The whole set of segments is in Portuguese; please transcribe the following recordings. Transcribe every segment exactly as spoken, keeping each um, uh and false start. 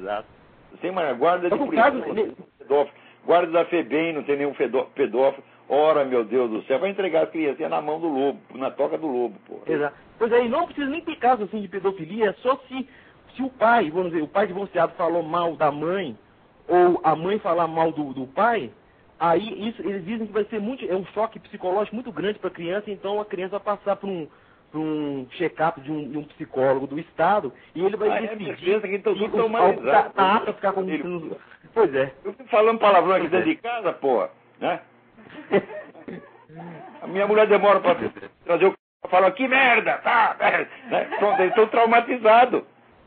Exato. Sem mais guarda de Então, polícia, caso... pedófilo. Guarda da FEBEM, não tem nenhum pedófilo. Ora, meu Deus do céu, vai entregar as crianças na mão do lobo, na toca do lobo, pô. Exato. Pois aí, não precisa nem ter caso assim de pedofilia, é só se, se o pai, vamos dizer, o pai divorciado falou mal da mãe, ou a mãe falar mal do, do pai, aí isso, eles dizem que vai ser muito, é um choque psicológico muito grande para a criança, então a criança vai passar por um, por um check-up de um, de um psicólogo do Estado, e ele vai ah, decidir é que então, se tudo tá, tá apto a ficar com... Ele... Pois é. Eu fico falando palavrão aqui dentro de casa, porra, né? A minha mulher demora para trazer o c... Fala, que merda, tá, né? Pronto, eles estão traumatizados.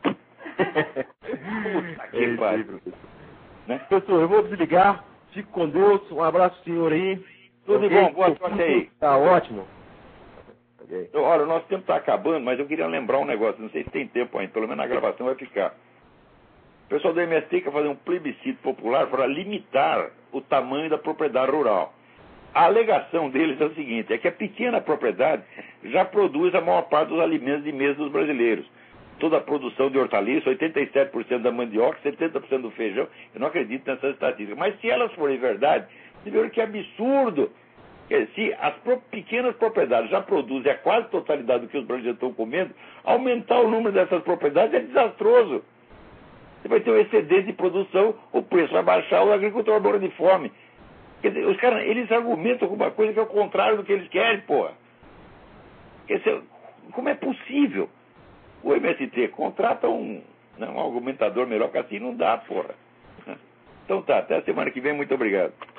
Puta que é pariu. Né? Professor, eu vou desligar. Fique com Deus. Um abraço, senhor aí. Tudo de bom, boa sorte aí. Tá ótimo. Então, olha, o nosso tempo está acabando, mas eu queria lembrar um negócio. Não sei se tem tempo ainda, pelo menos na gravação vai ficar. O pessoal do M S T quer fazer um plebiscito popular para limitar o tamanho da propriedade rural. A alegação deles é o seguinte, é que a pequena propriedade já produz a maior parte dos alimentos de mesa dos brasileiros. Toda a produção de hortaliças, oitenta e sete por cento da mandioca, setenta por cento do feijão. Eu não acredito nessas estatísticas. Mas se elas forem verdade, você vê que absurdo. Se as pro- pequenas propriedades já produzem a quase totalidade do que os brasileiros estão comendo, aumentar o número dessas propriedades é desastroso. Você vai ter um excedente de produção, o preço vai baixar, o agricultor vai morrer de fome. Quer dizer, os caras, eles argumentam alguma coisa que é o contrário do que eles querem, porra. Quer dizer, como é possível? O M S T contrata um, né, um argumentador melhor que assim, não dá, porra. Então tá, até a semana que vem, muito obrigado.